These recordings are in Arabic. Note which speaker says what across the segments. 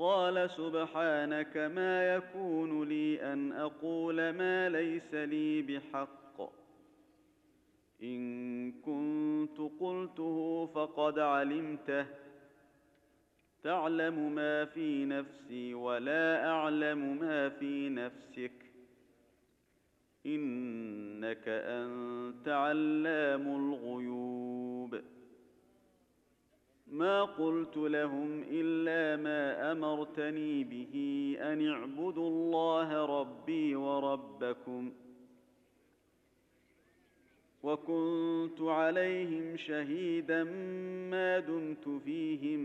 Speaker 1: قال سبحانك ما يكون لي أن أقول ما ليس لي بحق، إن كنت قلته فقد علمته، تعلم ما في نفسي ولا أعلم ما في نفسك، إنك أنت علام الغيوب. ما قلت لهم إلا ما أمرتني به أن اعبدوا الله ربي وربكم، وكنت عليهم شهيدا ما دمت فيهم،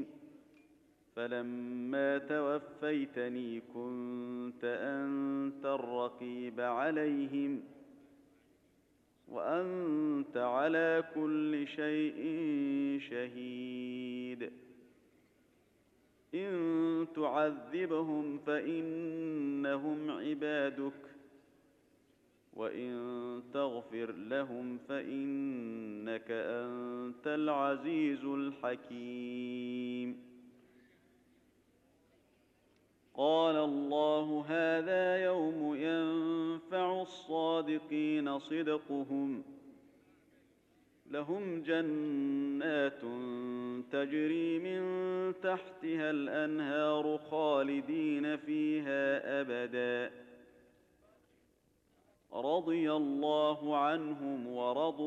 Speaker 1: فلما توفيتني كنت أنت الرقيب عليهم، وأنت على كل شيء شهيد. إن تعذبهم فإنهم عبادك، وإن تغفر لهم فإنك أنت العزيز الحكيم. قال الله هذا يوم ينفع الصادقين صدقهم، لهم جنات تجري من تحتها الأنهار خالدين فيها أبدا، رضي الله عنهم ورضوا